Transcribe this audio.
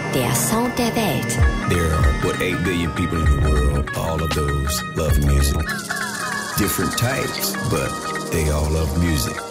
Der Sound der Welt. There are, 8 billion people in the world. All of those love music. Different types, but they all love music.